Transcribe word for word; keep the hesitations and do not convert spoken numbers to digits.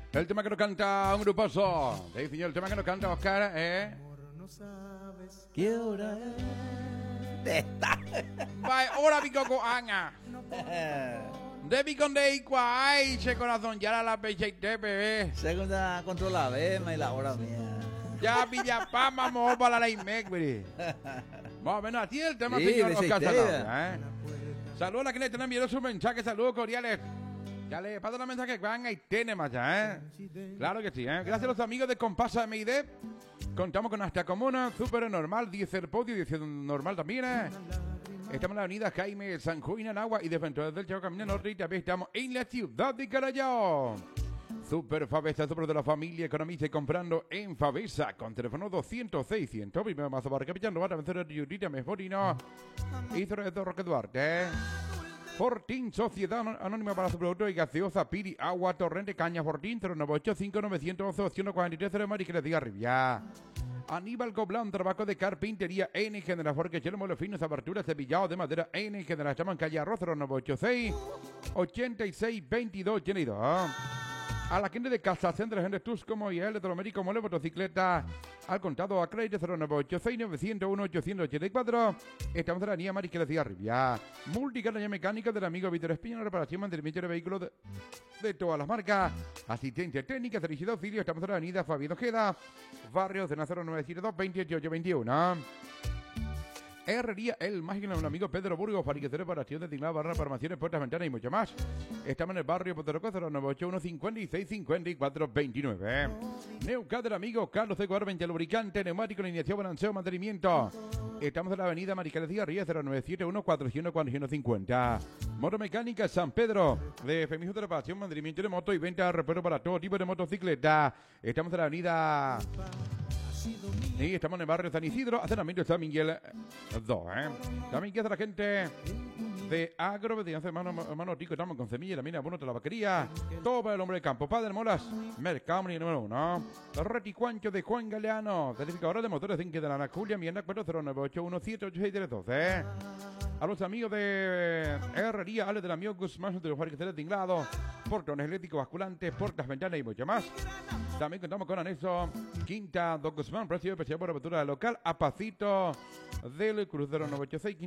El tema que nos canta un gruposo. Te dice el tema que nos canta Oscar, ¿eh? ¿Qué hora es? Esta. Vai, ora vi coco anga. Debi con dei quai, che corazón, ya la pecha y te bebé. Segunda controlada, ¿eh? Me la hora mía. Ya pilla pa, vamos para la Imec, güey. Más o menos así el tema, Sí, señor de Oscar Seitera. Salón, ¿eh? Saludos a la que le tienen enviado su mensaje, saludos cordiales. Ya le paso los mensajes que van y tiene más ya, ¿eh? Claro que sí, ¿eh? Gracias a los amigos de Compasa M I D. Contamos con hasta comuna, súper normal, diez el podio, diez normal también, ¿eh? Estamos en la avenida Jaime San Juan en Agua y de frente del Chaco Camino Norte y también estamos en la ciudad de Carallao. Super Favesa, super de la familia, economiza y comprando en Favesa con teléfono doscientos seiscientos. Primero mazo barca pillando, para vencer a Yurita Mejorino y sobre todo Roque Duarte. Fortín, Sociedad Anónima para su producto y gaseosa, Piri, Agua, Torrente, Caña, Fortín, cero nueve ocho cinco nueve uno uno uno cuatro tres cero Mari que les diga Rivia. Aníbal Coblán, trabajo de carpintería N General Jorge Chelo, Molo Finos, aberturas, cepillado de madera N General, llaman calle Arroz, cero nueve ocho seis ochenta y seis veintidós ochenta y dos. A la gente de Casa Centro, gente Tus como y el electromédico, mole, motocicleta, al contado a crédito cero nueve ocho seis nueve cero uno ocho ocho cuatro. Estamos en la línea Mari que les diga Rivia. Multicarga mecánica del amigo Víctor Espino, reparación, mantenimiento de vehículos de, de todas las marcas. Asistencia técnica, servicio de auxilio. Estamos en la avenida Fabián Ojeda, barrio de cero nueve siete dos veintiocho veintiuno. Herrería El Mágico, un amigo Pedro Burgos, fabricador para acción de tinglado, barra, formaciones, puertas, ventanas y mucho más. Estamos en el barrio Potoroco, cero nueve ocho uno cincuenta y seis cincuenta y cuatro veintinueve. Neucat del amigo Carlos de Guarvente, lubricante, neumático, iniciación, balanceo, mantenimiento. Estamos en la avenida Maricares Ría, cero nueve siete uno cuatro cero uno cuatro cero cincuenta. Motomecánica San Pedro, de feminismo de reparación, mantenimiento de moto y venta, reparo para todo tipo de motocicleta. Estamos en la avenida... Y estamos en el barrio San Isidro, acercamiento de San Miguel dos, ¿eh? También que hace la gente de Agroveterinaria, hermano, hermano Tico, estamos con semilla, la mina, bueno, la vaquería, todo para el hombre de campo, Padre Molas, Mercado número uno, Reticuancho de Juan Galeano, certificador de motores de Inque de la Naculia, Mienda cuatro cero nueve ocho uno siete ocho seis tres dos, ¿eh? A los amigos de Herrería, Ale de la Mio Guzmán, de los fabricantes de tinglado, portones eléctricos, basculantes, puertas, ventanas y mucho más. También contamos con anexo Quinta Don Guzmán, precio especial por apertura local a pasito del crucero nueve ocho seis.